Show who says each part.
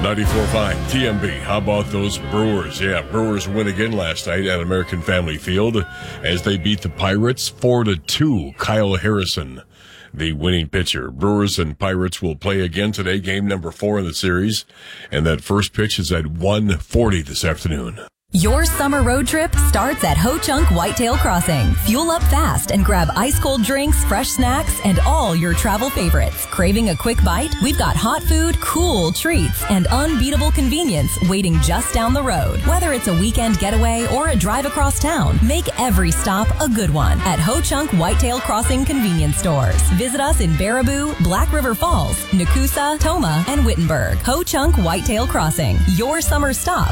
Speaker 1: 94.5 TMB. How about those Brewers? Yeah, Brewers win again last night at American Family Field as they beat the Pirates 4-2. Kyle Harrison, the winning pitcher. Brewers and Pirates will play again today, game number 4 in the series, and that first pitch is at 1:40 this afternoon.
Speaker 2: Your summer road trip starts at Ho Chunk Whitetail Crossing. Fuel up fast and grab ice-cold drinks, fresh snacks, and all your travel favorites. Craving a quick bite? We've got hot food, cool treats, and unbeatable convenience waiting just down the road. Whether it's a weekend getaway or a drive across town, make every stop a good one at Ho Chunk Whitetail Crossing convenience stores. Visit us in Baraboo, Black River Falls, Nakusa, Toma, and Wittenberg. Ho Chunk Whitetail Crossing, your summer stop